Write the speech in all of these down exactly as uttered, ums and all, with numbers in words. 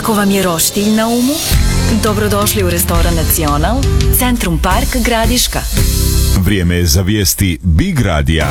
Ako vam je roštilj na umu, dobrodošli u restoran Nacional, Centrum Park Gradiška. Vrijeme je za vijesti Big Radija.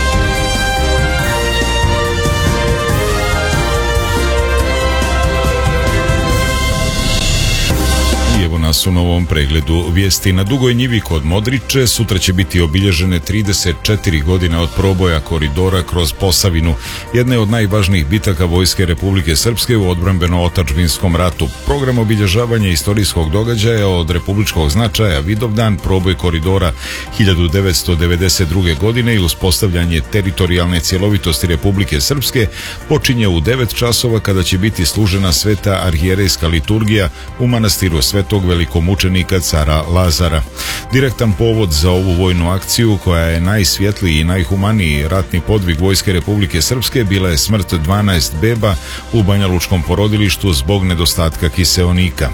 Evo nas u novom pregledu vijesti. Na Dugoj njivi kod Modriče sutra će biti obilježene trideset četiri godine od proboja koridora kroz Posavinu, jedne od najvažnijih bitaka Vojske Republike Srpske u odbrambeno-otadžbinskom ratu. Program obilježavanja istorijskog događaja od republičkog značaja Vidovdan, proboj koridora hiljadu devetsto devedeset druge. godine i uspostavljanje teritorijalne cjelovitosti Republike Srpske počinje u devet časova kada će biti služena sveta arhijerejska liturgija u manastiru Svetog velikomučenika cara Lazara. Direktan povod za ovu vojnu akciju, koja je najsvjetliji i najhumaniji ratni podvig Vojske Republike Srpske, bila je smrt dvanaest beba u banjalučkom porodilištu zbog nedostatka kiseonika.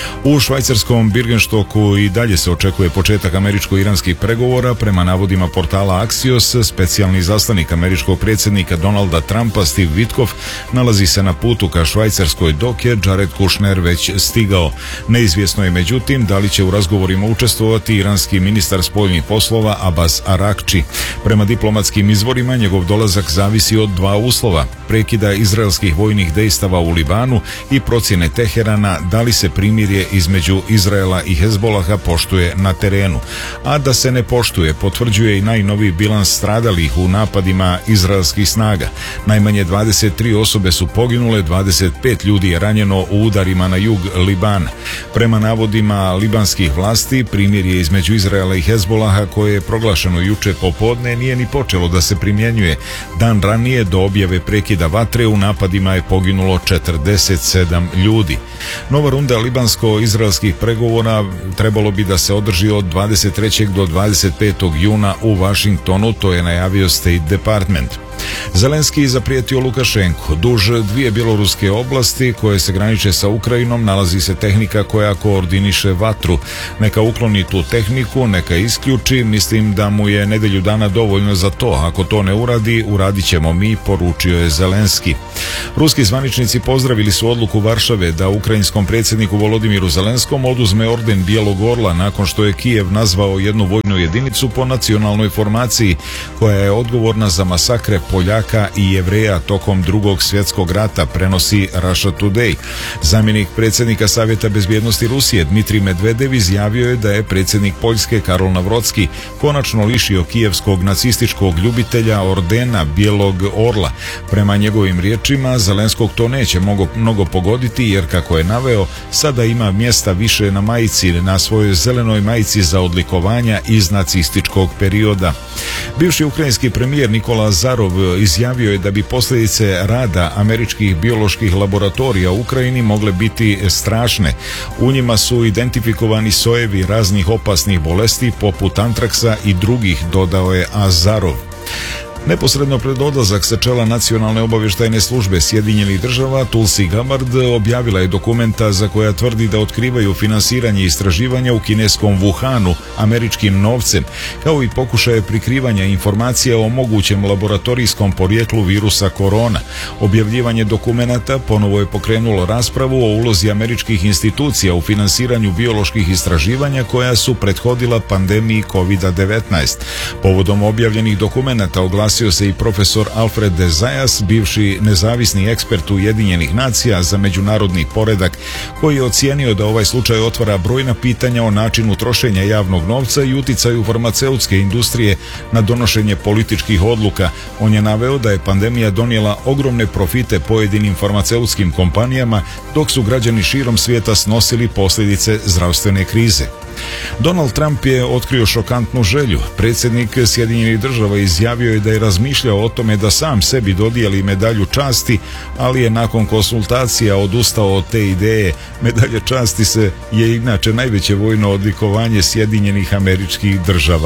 U švajcarskom Birgenstoku i dalje se očekuje početak američko-iranskih pregovora. Prema navodima portala Axios, specijalni izaslanik američkog predsjednika Donalda Trumpa Steve Witkoff nalazi se na putu ka Švajcarskoj, dok je Jared Kushner već stigao. Neizvjesno je međutim da li će u razgovorima učestvovati iranski ministar spoljnih poslova Abbas Arakči. Prema diplomatskim izvorima njegov dolazak zavisi od dva uslova: prekida izraelskih vojnih dejstava u Libanu i procjene Teherana da li se primirje između Izraela i Hezbolaha poštuje na terenu. A da se ne poštuje potvrđuje i najnoviji bilans stradalih u napadima izraelskih snaga. Najmanje dvadeset tri osobe su poginule, dvadeset pet ljudi je ranjeno u udarima na jug Libana. Prema navodima libanskih vlasti, primirje između Izraela i Hezbolaha, koje je proglašeno juče popodne, nije ni počelo da se primjenjuje. Dan ranije, do objave prekida vatre, u napadima je poginulo četrdeset sedam ljudi. Nova runda libansko-izraelskih pregovora trebalo bi da se održi od dvadeset trećeg do dvadeset petog juna u Vašingtonu, to je najavio State Department. Zelenski zaprijetio Lukašenko. Duž dvije bjeloruske oblasti koje se graniče sa Ukrajinom nalazi se tehnika koja koordiniše vatru. Neka ukloni tu tehniku, neka isključi. Mislim da mu je nedelju dana dovoljno za to. Ako to ne uradi, uradit ćemo mi, poručio je Zelenski. Ruski zvaničnici pozdravili su odluku Varšave da ukrajinskom predsjedniku Volodimiru Zelenskom oduzme orden Bijelog orla nakon što je Kijev nazvao jednu vojnu jedinicu po nacionalnoj formaciji koja je odgovorna za masakre Poljaka i Jevreja tokom drugog svjetskog rata, prenosi Russia Today. Zamjenik predsjednika Savjeta bezbjednosti Rusije Dmitrij Medvedev izjavio je da je predsjednik Poljske Karol Navrocki konačno lišio kijevskog nacističkog ljubitelja ordena Bijelog orla. Prema njegovim riječima, Zelenskog to neće mnogo, mnogo pogoditi, jer kako je naveo, sada ima mjesta više na majici, na svojoj zelenoj majici za odlikovanja iz nacističkog perioda. Bivši ukrajinski premijer Nikola Azarov izjavio je da bi posljedice rada američkih bioloških laboratorija u Ukrajini mogle biti strašne. U njima su identifikovani sojevi raznih opasnih bolesti poput antraksa i drugih, dodao je Azarov. Neposredno pred odlazak sa čela nacionalne obavještajne službe Sjedinjenih država, Tulsi Gabbard objavila je dokumenta za koja tvrdi da otkrivaju finansiranje istraživanja u kineskom Wuhanu američkim novcem, kao i pokušaje prikrivanja informacija o mogućem laboratorijskom porijeklu virusa korona. Objavljivanje dokumenata ponovo je pokrenulo raspravu o ulozi američkih institucija u finansiranju bioloških istraživanja koja su prethodila pandemiji kovid devetnaest. Povodom objavljenih dokumenata oglasio se i profesor Alfred de Zayas, bivši nezavisni ekspert Ujedinjenih nacija za međunarodni poredak, koji je ocijenio da ovaj slučaj otvara brojna pitanja o načinu trošenja javnog novca i uticaju farmaceutske industrije na donošenje političkih odluka. On je naveo da je pandemija donijela ogromne profite pojedinim farmaceutskim kompanijama, dok su građani širom svijeta snosili posljedice zdravstvene krize. Donald Trump je otkrio šokantnu želju. Predsjednik Sjedinjenih država izjavio je da je razmišljao o tome da sam sebi dodijeli medalju časti, ali je nakon konsultacija odustao od te ideje. Medalja časti se je inače najveće vojno odlikovanje Sjedinjenih Američkih Država.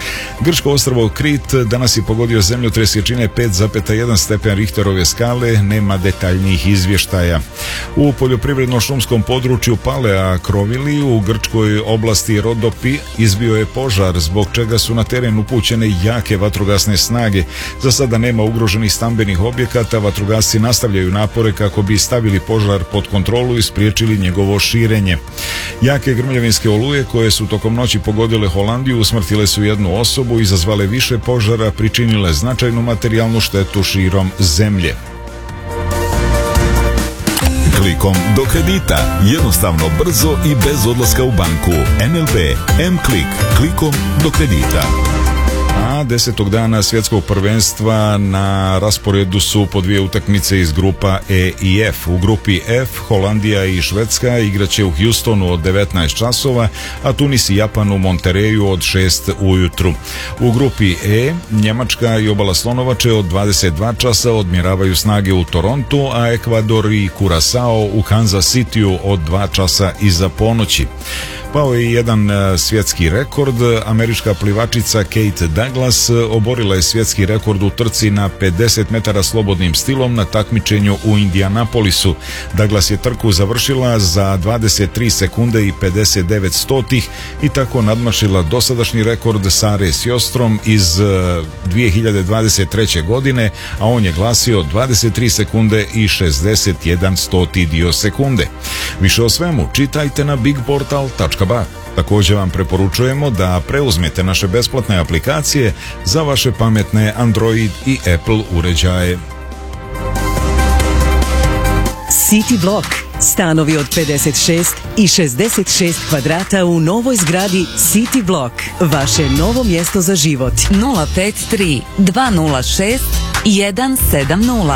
Grčko ostrvo Krit danas je pogodio zemljotres jačine pet zarez jedan stepen Richterove skale, nema detaljnijih izvještaja. U poljoprivredno-šumskom području Palea Krovili u grčkoj oblasti Rodopi izbio je požar, zbog čega su na teren upućene jake vatrogasne snage. Za sada nema ugroženih stambenih objekata, vatrogasci nastavljaju napore kako bi stavili požar pod kontrolu i spriječili njegovo širenje. Jake grmljavinske oluje koje su tokom noći pogodile Holandiju usmrtile su jednu osobu, izazvale više požara, pričinile značajnu materijalnu štetu širom zemlje. Klikom do kredita, jednostavno, brzo i bez odlaska u banku. N L B M-Klik, klikom do kredita. A desetog dana svjetskog prvenstva na rasporedu su po dvije utakmice iz grupa E i F. U grupi F Holandija i Švedska igraće u Houstonu od devetnaest časova, a Tunis i Japan u Montereju od šest ujutru. U grupi E Njemačka i Obala Slonovače od dvadeset dva časa odmjeravaju snage u Torontu, a Ekvador i Kurasao u Kansas Cityu od dva časa iza ponoći. Pao je jedan svjetski rekord. Američka plivačica Kate Douglas oborila je svjetski rekord u trci na pedeset metara slobodnim stilom na takmičenju u Indianapolisu. Douglas je trku završila za dvadeset tri sekunde i pedeset devet stotih i tako nadmašila dosadašnji rekord Sare Sjostrom iz dvije hiljade dvadeset treće. godine, a on je glasio dvadeset tri sekunde i šezdeset jedan stoti dio sekunde. Više o svemu čitajte na bigportal tačka ba. Također vam preporučujemo da preuzmete naše besplatne aplikacije za vaše pametne Android i Apple uređaje. City Block. Stanovi od pedeset šest i šezdeset šest kvadrata u novoj zgradi City Block. Vaše novo mjesto za život. nula pet tri dva nula šest jedan sedam nula.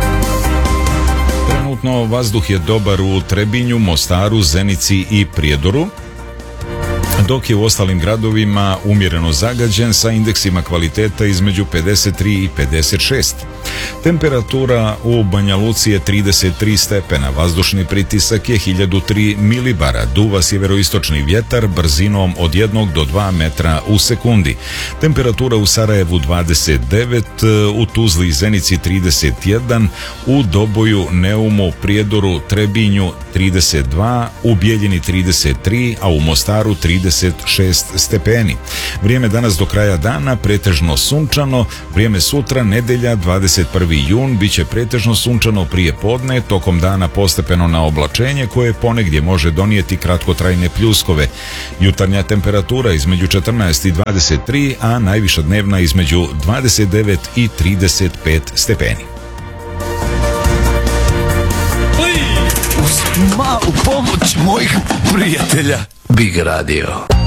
Trenutno vazduh je dobar u Trebinju, Mostaru, Zenici i Prijedoru, dok je u ostalim gradovima umjereno zagađen sa indeksima kvaliteta između pedeset tri i pedeset šest. Temperatura u Banja Luci je trideset tri stepena, vazdušni pritisak je hiljadu tri milibara, duva sjeveroistočni vjetar brzinom od jednog do dva metra u sekundi. Temperatura u Sarajevu dvadeset devet, u Tuzli i Zenici trideset jedan, u Doboju, Neumu, Prijedoru, Trebinju trideset dva, u Bijeljini trideset tri, a u Mostaru trideset šest stepeni. Vrijeme danas do kraja dana pretežno sunčano, vrijeme sutra nedjelja dvadeset prvi jun bit će pretežno sunčano prije podne, tokom dana postepeno na oblačenje koje ponegdje može donijeti kratkotrajne pljuskove. Jutarnja temperatura između četrnaest i dvadeset tri, a najviša dnevna između dvadeset devet i trideset pet stepeni. Uz malu pomoć mojih prijatelja Big Radio.